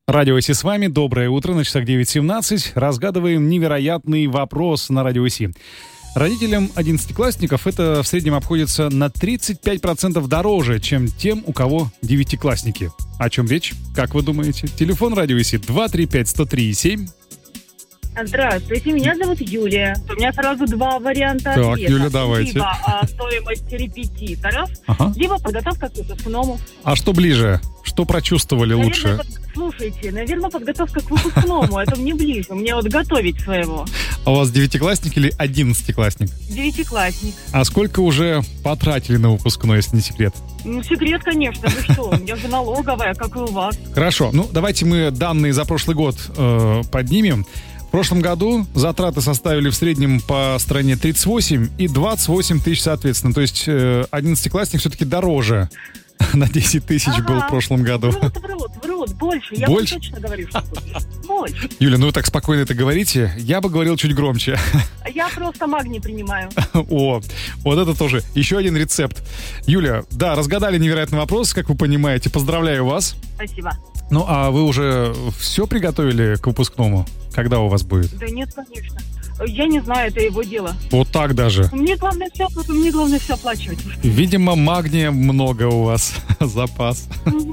Радио ИСИ с вами. Доброе утро. На часах 9:17. Разгадываем невероятный вопрос на Радио ИСИ. Родителям 11-классников это в среднем обходится на 35% дороже, чем тем, у кого 9-классники. О чем речь? Как вы думаете? Телефон Радио ИСИ 235-103-7. Здравствуйте, меня зовут Юлия. У меня сразу два варианта Так, ответа. Юля, давайте. Либо стоимость репетиторов, Ага. либо подготовка к выпускному. А что ближе? Что прочувствовали лучше? Слушайте, наверное, подготовка к выпускному. Это мне ближе. Мне вот готовить своего. А у вас 9-классник или 11-классник? 9-классник. А сколько уже потратили на выпускной, если не секрет? Ну, секрет, конечно. Вы что? У меня же налоговая, как и у вас. Хорошо. Ну, давайте мы данные за прошлый год поднимем. В прошлом году затраты составили в среднем по стране 38 и 28 тысяч соответственно. То есть 11-классник все-таки дороже на 10 тысяч был в прошлом году. Врут. Больше. Я Больше? вам точно говорю, что больше. Юля, ну вы так спокойно это говорите. Я бы говорил чуть громче. Я просто магний принимаю. О, вот это тоже еще один рецепт. Юля, да, разгадали невероятный вопрос, как вы понимаете. Поздравляю вас. Спасибо. Ну, а вы уже все приготовили к выпускному? Когда у вас будет? Да нет, конечно. Я не знаю, это его дело. Вот так даже. Мне главное все оплачивать. Видимо, магния много у вас. Запас.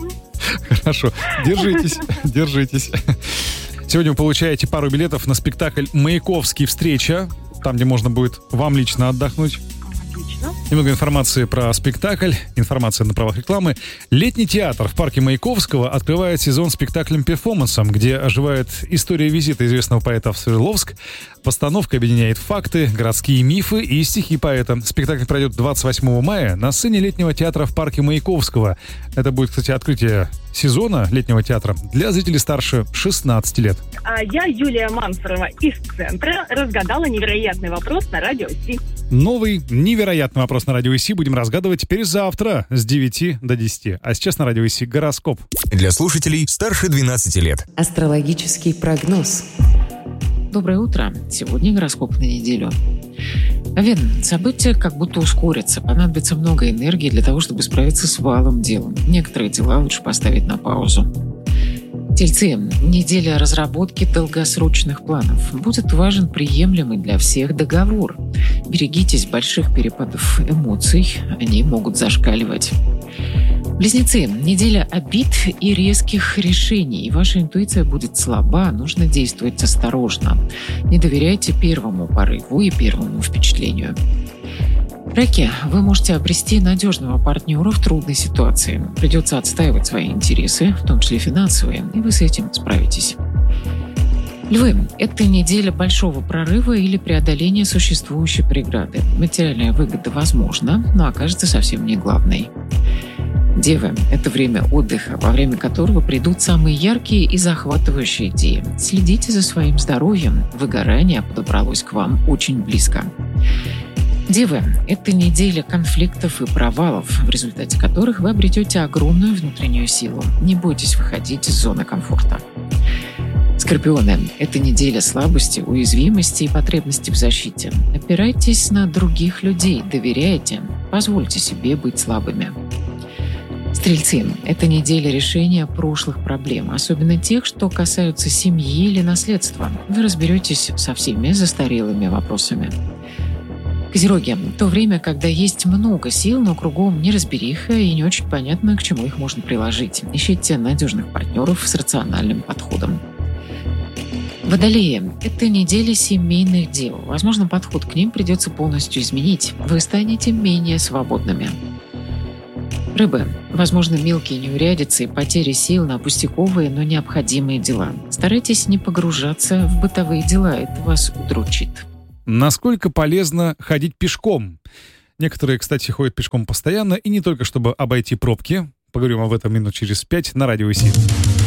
Хорошо. Держитесь. Сегодня вы получаете пару билетов на спектакль «Маяковский. Встреча». Там, где можно будет вам лично отдохнуть. Отлично. Немного информации про спектакль, информация на правах рекламы. Летний театр в парке Маяковского открывает сезон спектаклем-перформансом, где оживает история визита известного поэта в Свердловск. Постановка объединяет факты, городские мифы и стихи поэта. Спектакль пройдет 28 мая на сцене летнего театра в парке Маяковского. Это будет, кстати, открытие сезона летнего театра для зрителей старше 16 лет. А я, Юлия Мансурова из центра, разгадала невероятный вопрос на Радио ИСИ. Новый невероятный вопрос на Радио ИСИ будем разгадывать теперь завтра с 9 до 10. А сейчас на Радио ИСИ гороскоп. Для слушателей старше 12 лет. Астрологический прогноз. Доброе утро. Сегодня гороскоп на неделю. Овен, события как будто ускорятся. Понадобится много энергии для того, чтобы справиться с валом дел. Некоторые дела лучше поставить на паузу. Тельцы, неделя разработки долгосрочных планов. Будет важен приемлемый для всех договор. Берегитесь больших перепадов эмоций, они могут зашкаливать. Близнецы, неделя обид и резких решений. Ваша интуиция будет слаба, нужно действовать осторожно. Не доверяйте первому порыву и первому впечатлению. Раки, вы можете обрести надежного партнера в трудной ситуации. Придется отстаивать свои интересы, в том числе финансовые, и вы с этим справитесь. Львы, это неделя большого прорыва или преодоления существующей преграды. Материальная выгода возможна, но окажется совсем не главной. Девы, это время отдыха, во время которого придут самые яркие и захватывающие идеи. Следите за своим здоровьем, выгорание подобралось к вам очень близко. Девы, это неделя конфликтов и провалов, в результате которых вы обретете огромную внутреннюю силу. Не бойтесь выходить из зоны комфорта. Скорпионы, это неделя слабости, уязвимости и потребности в защите. Опирайтесь на других людей, доверяйте, позвольте себе быть слабыми. Стрельцы, это неделя решения прошлых проблем, особенно тех, что касаются семьи или наследства. Вы разберетесь со всеми застарелыми вопросами. Козероги, то время, когда есть много сил, но кругом неразбериха и не очень понятно, к чему их можно приложить. Ищите надежных партнеров с рациональным подходом. Водолеи – это неделя семейных дел. Возможно, подход к ним придется полностью изменить. Вы станете менее свободными. Рыбы. Возможно, мелкие неурядицы и потери сил на пустяковые, но необходимые дела. Старайтесь не погружаться в бытовые дела, это вас удручит. Насколько полезно ходить пешком? Некоторые, кстати, ходят пешком постоянно, и не только чтобы обойти пробки. Поговорим об этом минут через 5 на Радио ИСИ.